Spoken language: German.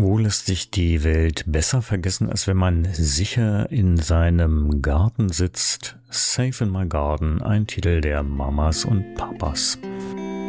Wo lässt sich die Welt besser vergessen, als wenn man sicher in seinem Garten sitzt? Safe in my Garden, ein Titel der Mamas und Papas.